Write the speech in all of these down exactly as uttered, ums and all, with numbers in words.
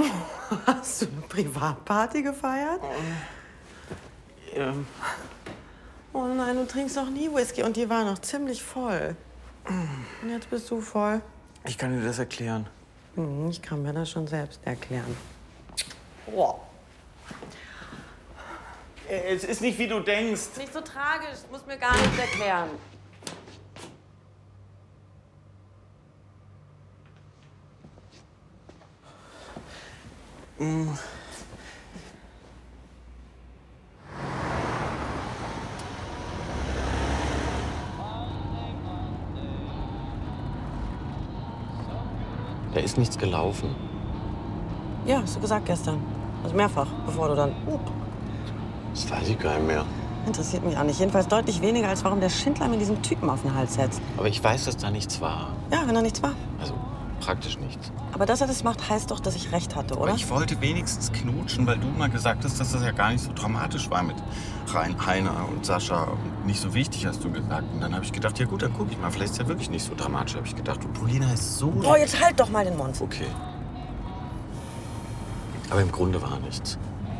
Hast du eine Privatparty gefeiert? Oh. Ähm. Oh nein, du trinkst doch nie Whisky und die war noch ziemlich voll. Und jetzt bist du voll. Ich kann dir das erklären. Hm, ich kann mir das schon selbst erklären. Wow. Es ist nicht, wie du denkst. Nicht so tragisch, muss mir gar nichts erklären. Mm. Da ist nichts gelaufen. Ja, hast du gesagt gestern. Also mehrfach, bevor du dann... Uh. Das weiß ich gar nicht mehr. Interessiert mich auch nicht. Jedenfalls deutlich weniger, als warum der Schindler mir diesen Typen auf den Hals setzt. Aber ich weiß, dass da nichts war. Ja, wenn da nichts war. Also praktisch nichts. Aber dass er das macht, heißt doch, dass ich recht hatte, oder? Aber ich wollte wenigstens knutschen, weil du mal gesagt hast, dass das ja gar nicht so dramatisch war mit Rein, Heiner und Sascha. Und nicht so wichtig, hast du gesagt. Und dann habe ich gedacht, ja gut, dann gucke ich mal. Vielleicht ist ja wirklich nicht so dramatisch. Habe ich gedacht, du, Polina ist so... Oh, jetzt halt doch mal den Mund. Okay. Aber im Grunde war nichts.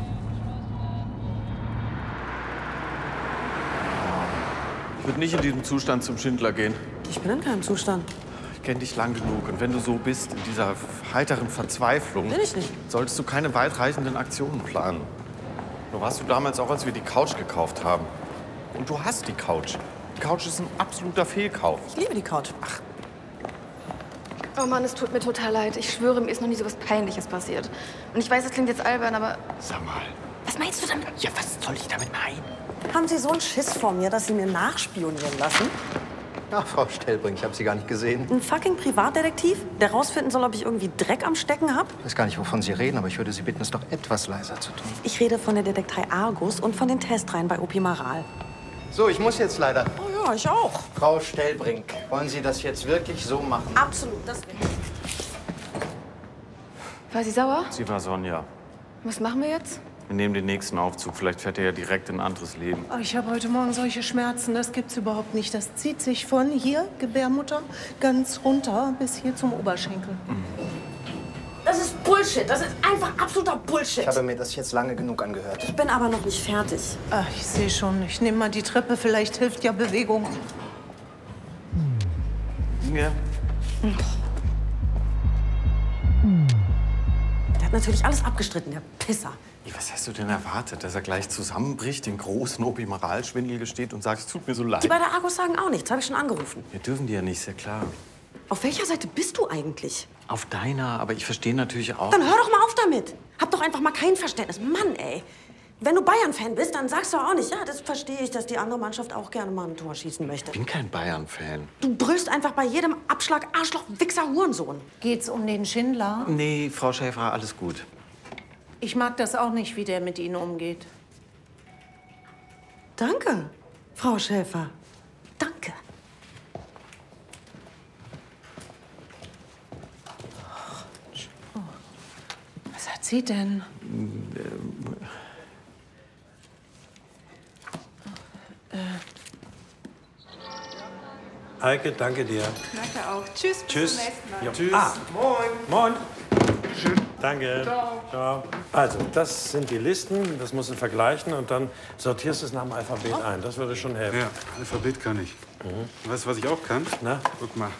Ich würde nicht in diesem Zustand zum Schindler gehen. Ich bin in keinem Zustand. Ich kenne dich lang genug. Und wenn du so bist, in dieser heiteren Verzweiflung, Bin ich nicht. solltest du keine weitreichenden Aktionen planen. So warst du damals auch, als wir die Couch gekauft haben. Und du hast die Couch. Die Couch ist ein absoluter Fehlkauf. Ich liebe die Couch. Ach. Oh Mann, es tut mir total leid. Ich schwöre, mir ist noch nie so was Peinliches passiert. Und ich weiß, das klingt jetzt albern, aber... Sag mal. Was meinst du damit? Ja, was soll ich damit meinen? Haben Sie so einen Schiss vor mir, dass Sie mir nachspionieren lassen? Ach, Frau Stellbrink, ich habe Sie gar nicht gesehen. Ein fucking Privatdetektiv, der rausfinden soll, ob ich irgendwie Dreck am Stecken habe? Ich weiß gar nicht, wovon Sie reden, aber ich würde Sie bitten, es doch etwas leiser zu tun. Ich rede von der Detektei Argus und von den Testreihen bei Opimaral. So, ich muss jetzt leider. Oh ja, ich auch. Frau Stellbrink, wollen Sie das jetzt wirklich so machen? Absolut, das will ich. War sie sauer? Sie war Sonja. Was machen wir jetzt? Wir nehmen den nächsten Aufzug. Vielleicht fährt er ja direkt in ein anderes Leben. Oh, ich habe heute Morgen solche Schmerzen, das gibt's überhaupt nicht. Das zieht sich von hier, Gebärmutter, ganz runter bis hier zum Oberschenkel. Mhm. Das ist Bullshit. Das ist einfach absoluter Bullshit. Ich habe mir das jetzt lange genug angehört. Ich bin aber noch nicht fertig. Ach, ich sehe schon. Ich nehme mal die Treppe, vielleicht hilft ja Bewegung. Ja. Der hat natürlich alles abgestritten, der Pisser. Was hast du denn erwartet? Dass er gleich zusammenbricht, den großen Opimaralschwindel gesteht und sagt, es tut mir so leid? Die bei der Argus sagen auch nichts. Habe ich schon angerufen. Wir dürfen die ja nicht, ist ja klar. Auf welcher Seite bist du eigentlich? Auf deiner, aber ich verstehe natürlich auch... Dann hör doch mal auf damit. Hab doch einfach mal kein Verständnis. Mann, ey. Wenn du Bayern-Fan bist, dann sagst du auch nicht, ja, das verstehe ich, dass die andere Mannschaft auch gerne mal ein Tor schießen möchte. Ich bin kein Bayern-Fan. Du brüllst einfach bei jedem Abschlag Arschloch, Wichser, Hurensohn. Geht's um den Schindler? Nee, Frau Schäfer, alles gut. Ich mag das auch nicht, wie der mit Ihnen umgeht. Danke, Frau Schäfer. Danke. Was hat sie denn? Äh. Heike, danke dir. Danke auch. Tschüss, bis Tschüss. zum nächsten Mal. Ja. Tschüss. Ah, moin. Moin. Tschüss. Danke. Ciao. Ciao. Also, das sind die Listen. Das musst du vergleichen und dann sortierst du es nach dem Alphabet oh. ein. Das würde schon helfen. Ja, Alphabet kann ich. Mhm. Weißt du, was ich auch kann? Na? Guck mal.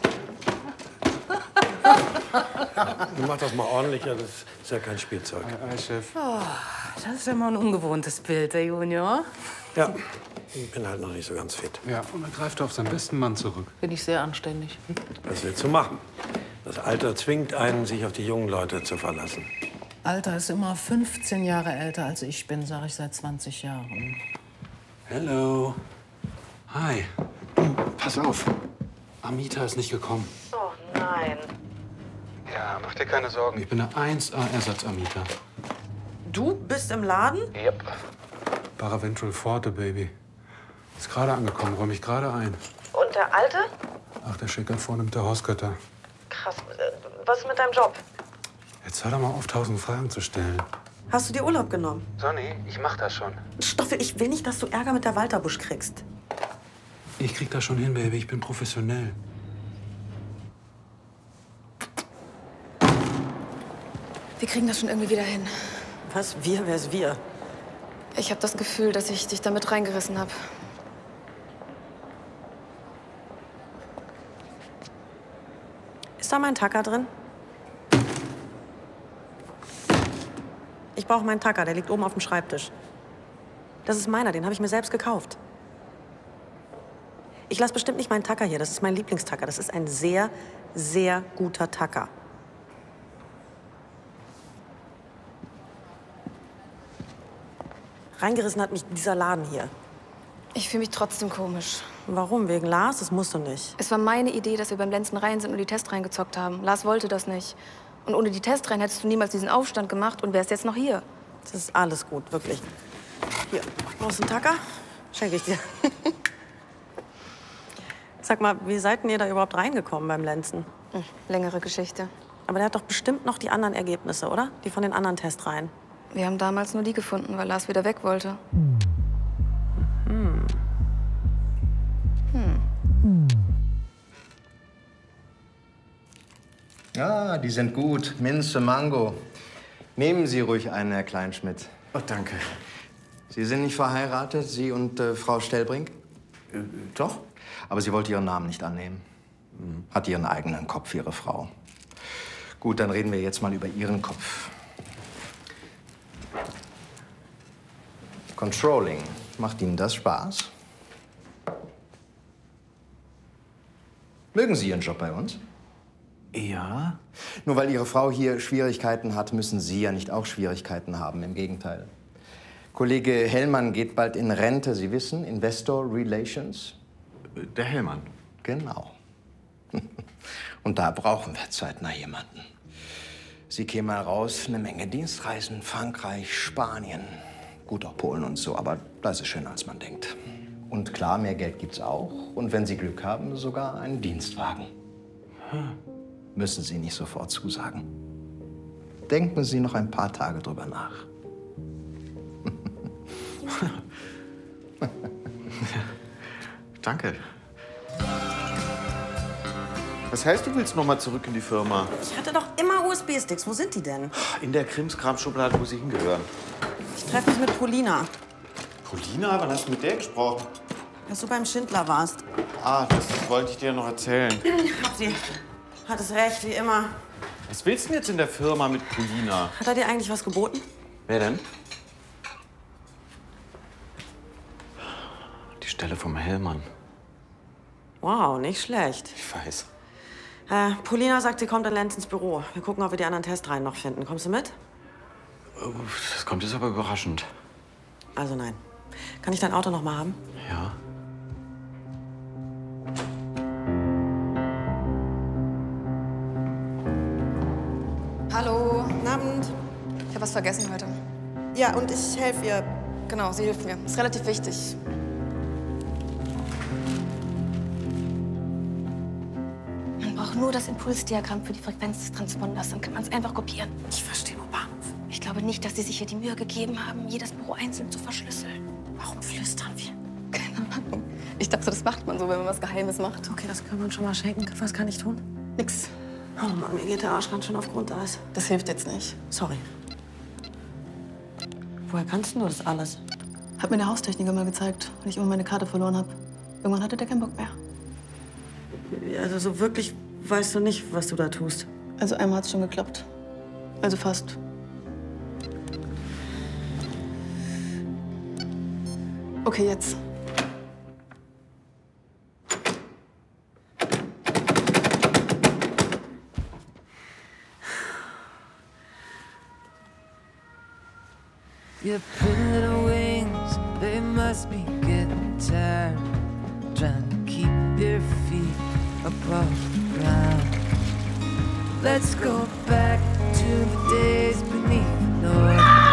Du mach das mal ordentlicher. Das ist ja kein Spielzeug. Hi, Chef. Oh, das ist ja mal ein ungewohntes Bild, der Junior. Ja. Ich bin halt noch nicht so ganz fit. Ja, und dann greift er auf seinen besten Mann zurück. Bin ich sehr anständig. Was willst du machen? Das Alter zwingt einen, sich auf die jungen Leute zu verlassen. Alter ist immer fünfzehn Jahre älter als ich bin, sage ich seit zwanzig Jahren. Hello. Hi. Du, pass auf. Amita ist nicht gekommen. Oh nein. Ja, mach dir keine Sorgen. Ich bin der eins A-Ersatz-Amita. Du bist im Laden? Yep. Paraventral Forte, Baby. Ist gerade angekommen, räume ich gerade ein. Und der Alte? Ach, der Schicker vornimmt der Hausgötter. Krass. Was ist mit deinem Job? Jetzt hör doch mal auf, tausend Fragen zu stellen. Hast du dir Urlaub genommen? Sonny, ich mach das schon. Stoffel, ich will nicht, dass du Ärger mit der Walterbusch kriegst. Ich krieg das schon hin, Baby. Ich bin professionell. Wir kriegen das schon irgendwie wieder hin. Was? Wir? Wer ist wir? Ich habe das Gefühl, dass ich dich damit reingerissen habe. Ist da mein Tacker drin? Ich brauche meinen Tacker, der liegt oben auf dem Schreibtisch. Das ist meiner, den habe ich mir selbst gekauft. Ich lasse bestimmt nicht meinen Tacker hier, das ist mein Lieblingstacker. Das ist ein sehr, sehr guter Tacker. Reingerissen hat mich dieser Laden hier. Ich fühle mich trotzdem komisch. Warum? Wegen Lars? Das musst du nicht. Es war meine Idee, dass wir beim Lenzen rein sind und die Testreihen gezockt haben. Lars wollte das nicht. Und ohne die Testreihen hättest du niemals diesen Aufstand gemacht und wärst jetzt noch hier. Das ist alles gut, wirklich. Hier, brauchst du einen Tacker? Schenke ich dir. Sag mal, wie seid denn ihr da überhaupt reingekommen beim Lenzen? Hm, längere Geschichte. Aber der hat doch bestimmt noch die anderen Ergebnisse, oder? Die von den anderen Testreihen. Wir haben damals nur die gefunden, weil Lars wieder weg wollte. Hm. Hm. Ja, die sind gut. Minze, Mango. Nehmen Sie ruhig einen, Herr Kleinschmidt. Oh, danke. Sie sind nicht verheiratet, Sie und äh, Frau Stellbrink? Äh, doch. Aber sie wollte Ihren Namen nicht annehmen. Mhm. Hat ihren eigenen Kopf, Ihre Frau. Gut, dann reden wir jetzt mal über Ihren Kopf. Controlling. Macht Ihnen das Spaß? Mögen Sie Ihren Job bei uns? Ja. Nur weil Ihre Frau hier Schwierigkeiten hat, müssen Sie ja nicht auch Schwierigkeiten haben. Im Gegenteil. Kollege Hellmann geht bald in Rente. Sie wissen, Investor Relations. Der Hellmann. Genau. Und da brauchen wir zeitnah jemanden. Sie kämen mal raus, eine Menge Dienstreisen, Frankreich, Spanien. Gut, auch Polen und so, aber das ist schöner, als man denkt. Und klar, mehr Geld gibt's auch. Und wenn Sie Glück haben, sogar einen Dienstwagen. Hm. Müssen Sie nicht sofort zusagen. Denken Sie noch ein paar Tage drüber nach. Danke. Was heißt, du willst noch mal zurück in die Firma? Ich hatte doch immer U S B-Sticks. Wo sind die denn? In der Krimskram-Schublade, wo sie hingehören. Ich treffe mich mit Polina. Polina? Wann hast du mit der gesprochen? Dass du beim Schindler warst. Ah, das wollte ich dir noch erzählen. Hab sie. Hat es recht, wie immer. Was willst du denn jetzt in der Firma mit Polina? Hat er dir eigentlich was geboten? Wer denn? Die Stelle vom Hellmann. Wow, nicht schlecht. Ich weiß. Äh, Polina sagt, sie kommt in Lenz ins Büro. Wir gucken, ob wir die anderen Testreihen noch finden. Kommst du mit? Das kommt jetzt aber überraschend. Also nein. Kann ich dein Auto noch mal haben? Ja. Hallo. Guten Abend. Ich habe was vergessen heute. Ja, und ich helfe ihr. Genau, sie hilft mir. Ist relativ wichtig. Man braucht nur das Impulsdiagramm für die Frequenz des Transponders, dann kann man es einfach kopieren. Ich verstehe nur Bahnhof. Ich glaube nicht, dass sie sich hier die Mühe gegeben haben, jedes Büro einzeln zu verschlüsseln. Warum flüstern wir? Keine Ahnung. Ich dachte, das macht man so, wenn man was Geheimes macht. Okay, das können wir uns schon mal schenken. Was kann ich tun? Nix. Oh Mann, mir geht der Arsch ganz schön auf Grundeis. Das hilft jetzt nicht. Sorry. Woher kannst du das alles? Hat mir der Haustechniker mal gezeigt, weil ich immer meine Karte verloren habe. Irgendwann hatte der keinen Bock mehr. Also so wirklich weißt du nicht, was du da tust. Also einmal hat's schon geklappt. Also fast. Okay, jetzt. Your pretty little wings, they must be getting tired. Trying to keep your feet above the ground. Let's go back to the days